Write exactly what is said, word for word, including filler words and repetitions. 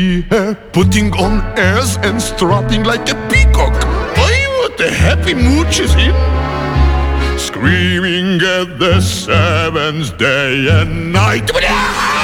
Putting on airs and strutting like a peacock. Boy, what a happy mood she's in. Screaming at the seventh day and night.